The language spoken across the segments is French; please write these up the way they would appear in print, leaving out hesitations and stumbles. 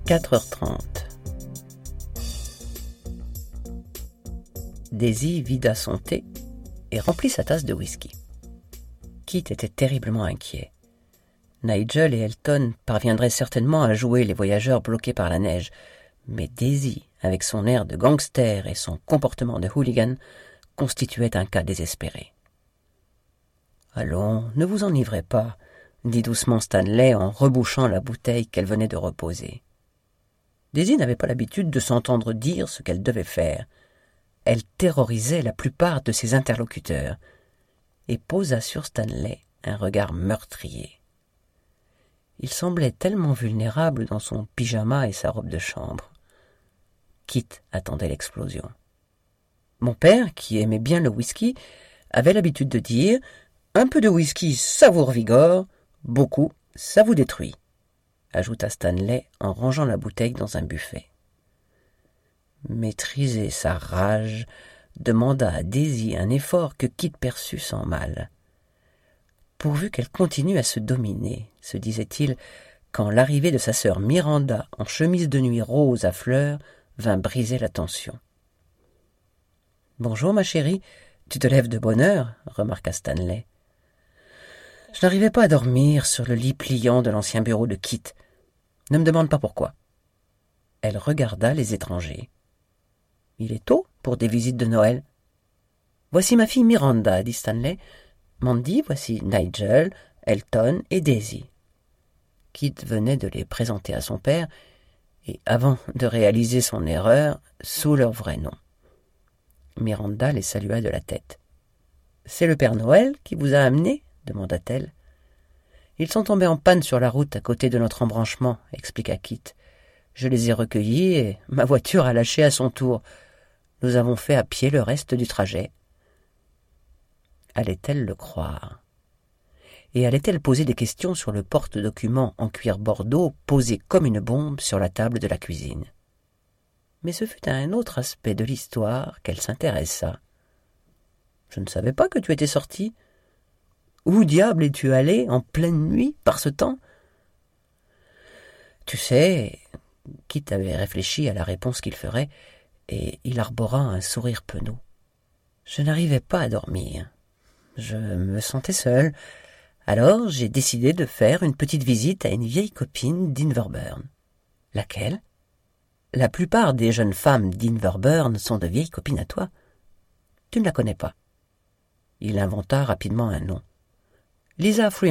4h30. Daisy vida son thé et remplit sa tasse de whisky. Kit était terriblement inquiet. Nigel et Elton parviendraient certainement à jouer les voyageurs bloqués par la neige, mais Daisy, avec son air de gangster et son comportement de hooligan, constituait un cas désespéré. « Allons, ne vous enivrez pas », dit doucement Stanley en rebouchant la bouteille qu'elle venait de reposer. Daisy n'avait pas l'habitude de s'entendre dire ce qu'elle devait faire. Elle terrorisait la plupart de ses interlocuteurs et posa sur Stanley un regard meurtrier. Il semblait tellement vulnérable dans son pyjama et sa robe de chambre. Kit attendait l'explosion. Mon père, qui aimait bien le whisky, avait l'habitude de dire « Un peu de whisky, ça vous revigore, beaucoup, ça vous détruit », ajouta Stanley en rangeant la bouteille dans un buffet. Maîtriser sa rage demanda à Daisy un effort que Kit perçut sans mal. Pourvu qu'elle continue à se dominer, se disait-il, quand l'arrivée de sa sœur Miranda en chemise de nuit rose à fleurs vint briser la tension. « Bonjour, ma chérie, tu te lèves de bonne heure, » remarqua Stanley. « Je n'arrivais pas à dormir sur le lit pliant de l'ancien bureau de Kit. Ne me demande pas pourquoi. » Elle regarda les étrangers. « Il est tôt pour des visites de Noël. »« Voici ma fille Miranda, » dit Stanley. « Mandy, voici Nigel, Elton et Daisy. » Kit venait de les présenter à son père, et avant de réaliser son erreur, sous leur vrai nom. Miranda les salua de la tête. « C'est le Père Noël qui vous a amenés ?» demanda-t-elle. « Ils sont tombés en panne sur la route à côté de notre embranchement, » expliqua Kit. « Je les ai recueillis et ma voiture a lâché à son tour. Nous avons fait à pied le reste du trajet. » Allait-elle le croire? Et allait-elle poser des questions sur le porte-documents en cuir bordeaux posé comme une bombe sur la table de la cuisine? Mais ce fut à un autre aspect de l'histoire qu'elle s'intéressa. « Je ne savais pas que tu étais sorti. Où diable es-tu allé en pleine nuit par ce temps ?»« Tu sais, » Kit avait réfléchi à la réponse qu'il ferait, et il arbora un sourire penaud. « Je n'arrivais pas à dormir. Je me sentais seul. Alors j'ai décidé de faire une petite visite à une vieille copine d'Inverburn. »« Laquelle ? » ?»« La plupart des jeunes femmes d'Inverburn sont de vieilles copines à toi. Tu ne la connais pas. » Il inventa rapidement un nom. « Lisa Fremont. »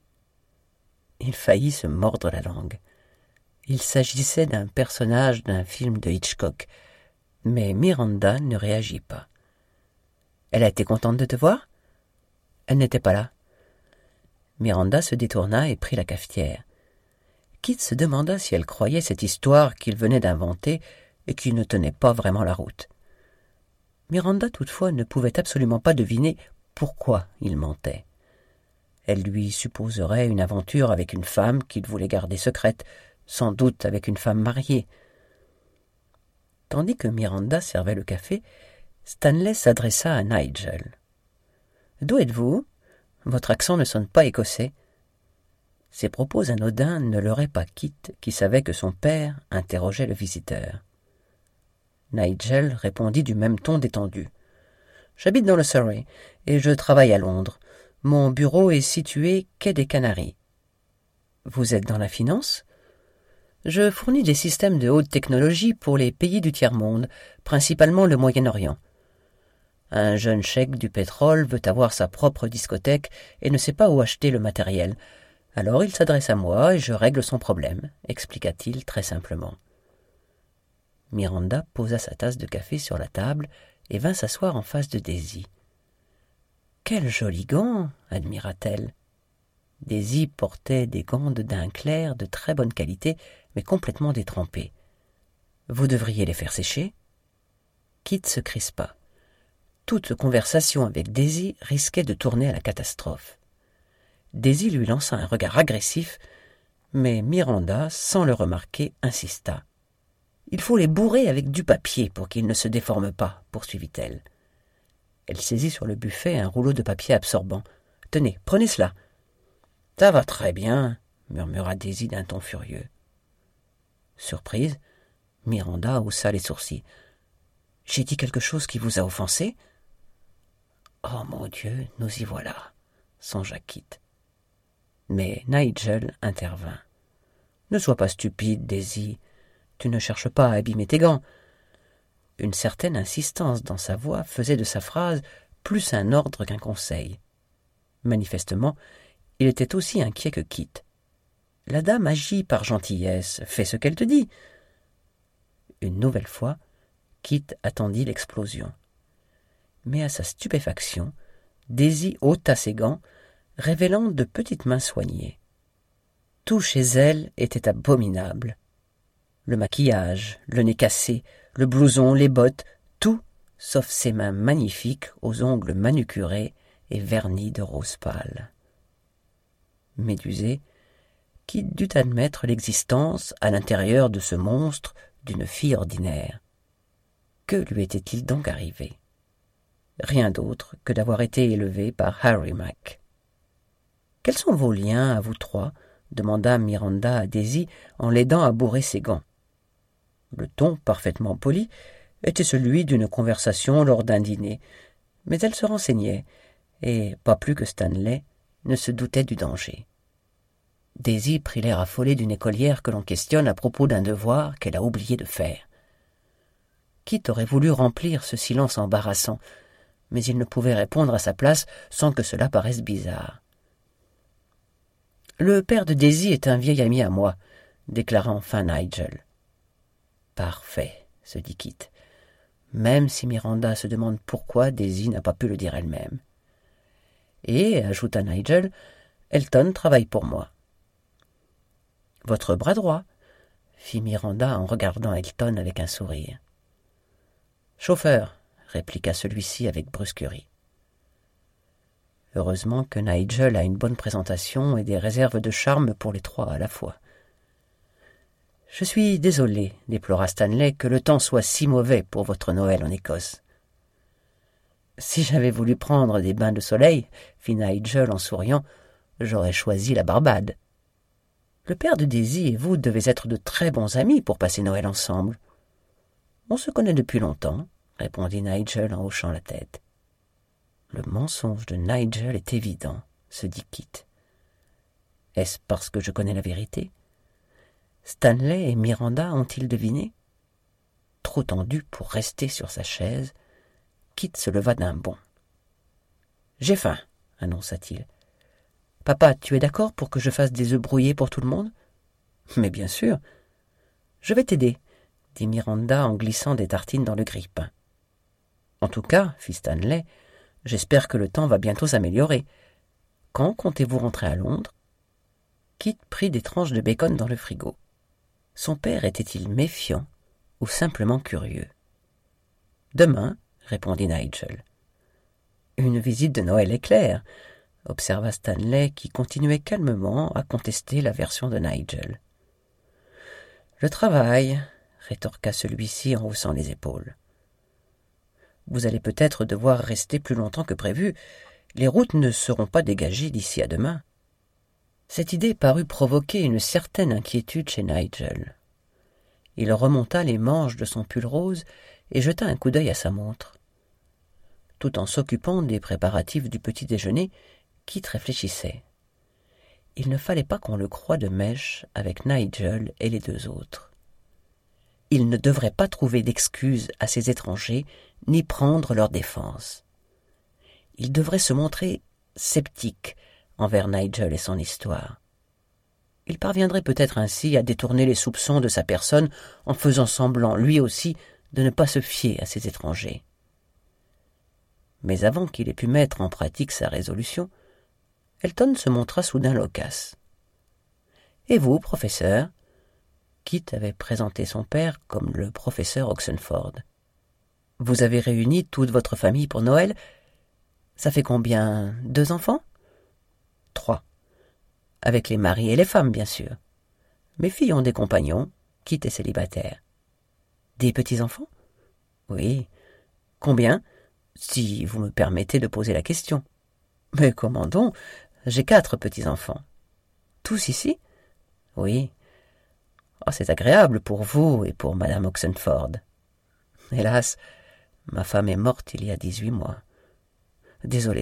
Il faillit se mordre la langue. Il s'agissait d'un personnage d'un film de Hitchcock, mais Miranda ne réagit pas. « Elle a été contente de te voir ? » Elle n'était pas là. Miranda se détourna et prit la cafetière. Kit se demanda si elle croyait cette histoire qu'il venait d'inventer et qui ne tenait pas vraiment la route. Miranda, toutefois, ne pouvait absolument pas deviner pourquoi il mentait. Elle lui supposerait une aventure avec une femme qu'il voulait garder secrète, sans doute avec une femme mariée. Tandis que Miranda servait le café, Stanley s'adressa à Nigel. « D'où êtes-vous ? Votre accent ne sonne pas écossais. » Ces propos anodins ne leurraient pas Kit, qui savait que son père interrogeait le visiteur. Nigel répondit du même ton détendu. « J'habite dans le Surrey et je travaille à Londres. Mon bureau est situé quai des Canaries. »« Vous êtes dans la finance ? » ?»« Je fournis des systèmes de haute technologie pour les pays du tiers-monde, principalement le Moyen-Orient. Un jeune cheikh du pétrole veut avoir sa propre discothèque et ne sait pas où acheter le matériel. Alors il s'adresse à moi et je règle son problème, » expliqua-t-il très simplement. Miranda posa sa tasse de café sur la table et vint s'asseoir en face de Daisy. « Quels jolis gants !» admira-t-elle. Daisy portait des gants de daim clair de très bonne qualité, mais complètement détrempés. « Vous devriez les faire sécher ?» Kit se crispa. Toute conversation avec Daisy risquait de tourner à la catastrophe. Daisy lui lança un regard agressif, mais Miranda, sans le remarquer, insista. « Il faut les bourrer avec du papier pour qu'ils ne se déforment pas, » poursuivit-elle. Elle saisit sur le buffet un rouleau de papier absorbant. « Tenez, prenez cela. »« Ça va très bien, » murmura Daisy d'un ton furieux. Surprise, Miranda haussa les sourcils. « J'ai dit quelque chose qui vous a offensé ?»« Oh mon Dieu, nous y voilà !» songea Kit. Mais Nigel intervint. « Ne sois pas stupide, Daisy. Tu ne cherches pas à abîmer tes gants. » Une certaine insistance dans sa voix faisait de sa phrase plus un ordre qu'un conseil. Manifestement, il était aussi inquiet que Kit. « La dame agit par gentillesse. Fais ce qu'elle te dit. » Une nouvelle fois, Kit attendit l'explosion. Mais à sa stupéfaction, Daisy ôta ses gants, révélant de petites mains soignées. Tout chez elle était abominable. Le maquillage, le nez cassé, le blouson, les bottes, tout, sauf ses mains magnifiques aux ongles manucurés et vernis de rose pâle. Médusé, Kit dut admettre l'existence, à l'intérieur de ce monstre, d'une fille ordinaire. Que lui était-il donc arrivé? Rien d'autre que d'avoir été élevé par Harry Mack. « Quels sont vos liens, à vous trois ?» demanda Miranda à Daisy en l'aidant à bourrer ses gants. Le ton, parfaitement poli, était celui d'une conversation lors d'un dîner, mais elle se renseignait, et, pas plus que Stanley, ne se doutait du danger. Daisy prit l'air affolé d'une écolière que l'on questionne à propos d'un devoir qu'elle a oublié de faire. Kit aurait voulu remplir ce silence embarrassant, mais il ne pouvait répondre à sa place sans que cela paraisse bizarre. « Le père de Daisy est un vieil ami à moi, » déclara enfin Nigel. « Parfait, » se dit Kit, même si Miranda se demande pourquoi Daisy n'a pas pu le dire elle-même. « Et, » ajouta Nigel, « Elton travaille pour moi. »« Votre bras droit » fit Miranda en regardant Elton avec un sourire. « Chauffeur » répliqua celui-ci avec brusquerie. Heureusement que Nigel a une bonne présentation et des réserves de charme pour les trois à la fois. « Je suis désolé, » déplora Stanley, « que le temps soit si mauvais pour votre Noël en Écosse. »« Si j'avais voulu prendre des bains de soleil, » fit Nigel en souriant, « j'aurais choisi la Barbade. »« Le père de Daisy et vous devez être de très bons amis pour passer Noël ensemble. »« On se connaît depuis longtemps, » répondit Nigel en hochant la tête. « Le mensonge de Nigel est évident, » se dit Kit. « Est-ce parce que je connais la vérité ? Stanley et Miranda ont-ils deviné ? » Trop tendu pour rester sur sa chaise, Kit se leva d'un bond. « J'ai faim, » annonça-t-il. « Papa, tu es d'accord pour que je fasse des œufs brouillés pour tout le monde ? » ?»« Mais bien sûr. »« Je vais t'aider, » dit Miranda en glissant des tartines dans le grille-pain. « En tout cas, » fit Stanley, « j'espère que le temps va bientôt s'améliorer. Quand comptez-vous rentrer à Londres ?» Kit prit des tranches de bacon dans le frigo. Son père était-il méfiant ou simplement curieux ? « Demain, » répondit Nigel. « Une visite de Noël éclair, » observa Stanley qui continuait calmement à contester la version de Nigel. « Le travail, » rétorqua celui-ci en haussant les épaules. « Vous allez peut-être devoir rester plus longtemps que prévu. Les routes ne seront pas dégagées d'ici à demain. » Cette idée parut provoquer une certaine inquiétude chez Nigel. Il remonta les manches de son pull rose et jeta un coup d'œil à sa montre. Tout en s'occupant des préparatifs du petit déjeuner, Kit réfléchissait. Il ne fallait pas qu'on le croie de mèche avec Nigel et les deux autres. Il ne devrait pas trouver d'excuses à ces étrangers, ni prendre leur défense. Il devrait se montrer sceptique envers Nigel et son histoire. Il parviendrait peut-être ainsi à détourner les soupçons de sa personne en faisant semblant, lui aussi, de ne pas se fier à ces étrangers. Mais avant qu'il ait pu mettre en pratique sa résolution, Elton se montra soudain loquace. « Et vous, professeur ?» Kit avait présenté son père comme le professeur Oxenford. « Vous avez réuni toute votre famille pour Noël ? Ça fait combien ? 2 enfants ? 3. Avec les maris et les femmes, bien sûr. Mes filles ont des compagnons, Kit est célibataire. Des petits-enfants ? Oui. Combien ? Si vous me permettez de poser la question. Mais comment donc ? J'ai 4 petits-enfants. Tous ici ? Oui. Oh, c'est agréable pour vous et pour madame Oxenford. Hélas, ma femme est morte il y a 18 mois. Désolé,